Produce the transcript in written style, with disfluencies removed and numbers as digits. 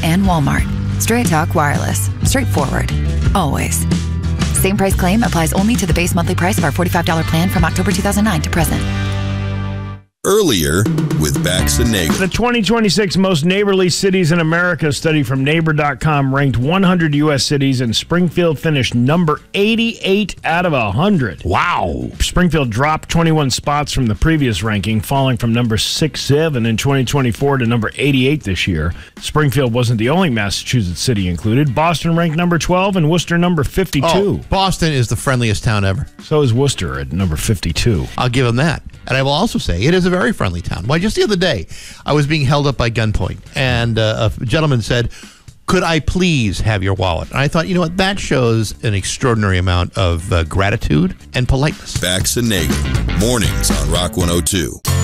and Walmart. Straight Talk Wireless. Straightforward. Always. Same price claim applies only to the base monthly price of our $45 plan from October 2009 to present. Earlier with Bax and Nagle. The 2026 Most Neighborly Cities in America study from Neighbor.com ranked 100 U.S. cities, and Springfield finished number 88 out of 100. Wow. Springfield dropped 21 spots from the previous ranking, falling from number 67 in 2024 to number 88 this year. Springfield wasn't the only Massachusetts city included. Boston ranked number 12 and Worcester number 52. Oh, Boston is the friendliest town ever. So is Worcester at number 52. I'll give them that. And I will also say it is a very friendly town. Why, just the other day, I was being held up by gunpoint, and a gentleman said, "Could I please have your wallet?" And I thought, you know what, that shows an extraordinary amount of gratitude and politeness. Bax and Nagle, mornings on Rock 102.